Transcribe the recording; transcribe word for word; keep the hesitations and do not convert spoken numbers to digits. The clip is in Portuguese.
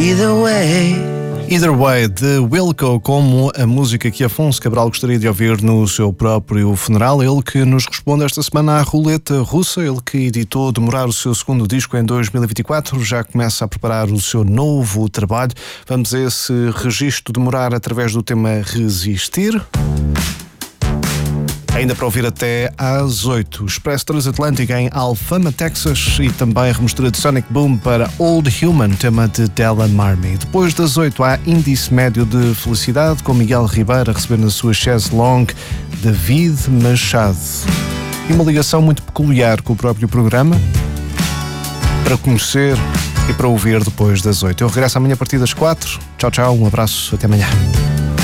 Either way. Either Way, de Wilco, como a música que Afonso Cabral gostaria de ouvir no seu próprio funeral. Ele que nos responde esta semana à roleta russa, ele que editou Demorar o seu segundo disco em dois mil e vinte e quatro, já começa a preparar o seu novo trabalho. Vamos a esse registro Demorar através do tema Resistir. Ainda para ouvir até às oito, Expresso Transatlântico em Alfama, Texas, e também a remistura de Sonic Boom para Old Human, tema de Della Marmy. Depois das oito há Índice Médio de Felicidade, com Miguel Ribeiro a receber na sua chaise longue David Machado. E uma ligação muito peculiar com o próprio programa, para conhecer e para ouvir depois das oito. Eu regresso amanhã a partir das quatro. Tchau, tchau, um abraço, até amanhã.